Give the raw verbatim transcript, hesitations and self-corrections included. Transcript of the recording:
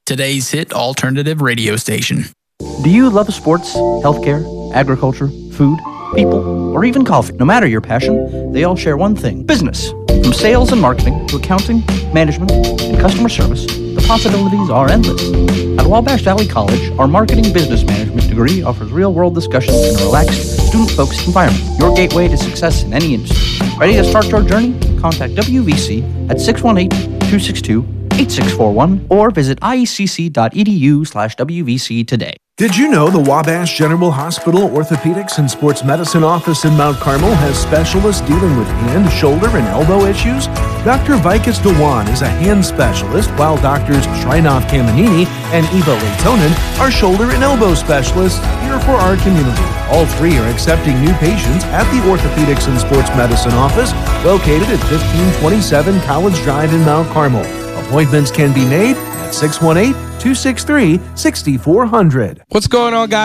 today's hit alternative radio station. Do you love sports, healthcare, agriculture, food, people, or even coffee? No matter your passion, they all share one thing: business. From sales and marketing to accounting, management, and customer service, the possibilities are endless. At Wabash Valley College, our marketing business management degree offers real-world discussions in a relaxed, student-focused environment. Your gateway to success in any industry. Ready to start your journey? Contact W V C at six one eight, two six two, eight six four one or visit iecc.edu slash WVC today. Did you know the Wabash General Hospital Orthopedics and Sports Medicine office in Mount Carmel has specialists dealing with hand, shoulder, and elbow issues? Doctor Vikas Dewan is a hand specialist, while Doctors Shrinath Kamanini and Eva Leitonen are shoulder and elbow specialists here for our community. All three are accepting new patients at the Orthopedics and Sports Medicine office located at fifteen twenty-seven College Drive in Mount Carmel. Appointments can be made at six one eight, two six three, six four zero zero. What's going on, guys?